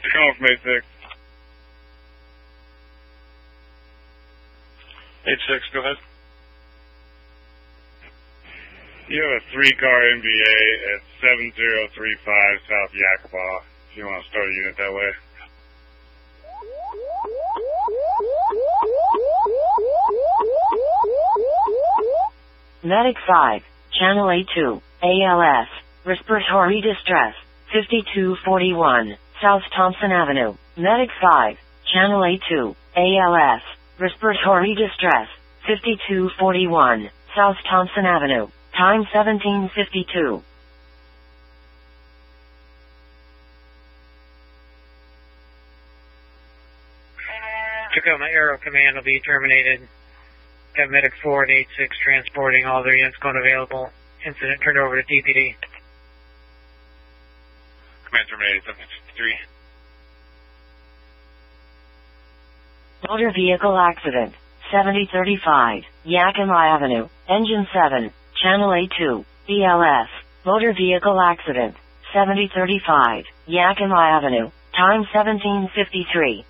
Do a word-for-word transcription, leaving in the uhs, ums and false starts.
Calling from eight six. eight six, go ahead. You have a three-car M V A at seven zero three five South Yakima, if you want to start a unit that way. Medic five, Channel A two, A L S, respiratory distress, fifty-two forty-one, South Thompson Avenue. Medic five, Channel A two, A L S, respiratory distress, fifty-two forty-one, South Thompson Avenue. Time seventeen fifty-two. Tacoma Aero Command will be terminated. Have Medic four and eight six transporting all their units going available. Incident turned over to D P D. Command terminated, seven fifty-three. Motor vehicle accident, seventy thirty-five, Yakima Avenue, Engine seven, Channel A two, B L S. Motor vehicle accident, seventy thirty-five, Yakima Avenue, time seventeen fifty-three.